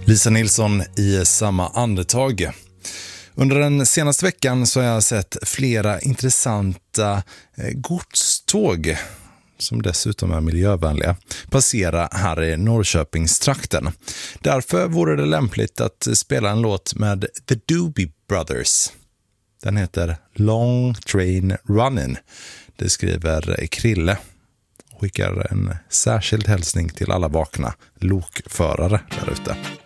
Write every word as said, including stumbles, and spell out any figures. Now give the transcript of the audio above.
Lisa Nilsson i samma andetag. Under den senaste veckan så har jag sett flera intressanta godståg som dessutom är miljövänliga passera här i Norrköpingstrakten. Därför vore det lämpligt att spela en låt med The Doobie Brothers. Den heter Long Train Running. Det skriver Krille och skickar en särskild hälsning till alla vakna lokförare där ute.